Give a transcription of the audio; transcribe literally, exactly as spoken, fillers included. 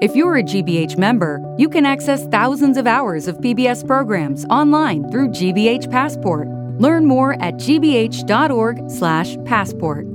If you're a G B H member, you can access thousands of hours of P B S programs online through G B H Passport. Learn more at g b h dot org slash passport.